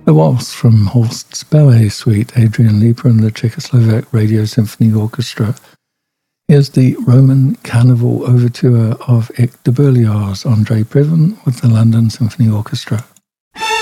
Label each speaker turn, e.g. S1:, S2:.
S1: The Waltz from Holst's Ballet Suite, Adrian Lieper and the Czechoslovak Radio Symphony Orchestra. Here's the Roman Carnival Overture of Ek de Berlioz, André Previn with the London Symphony Orchestra.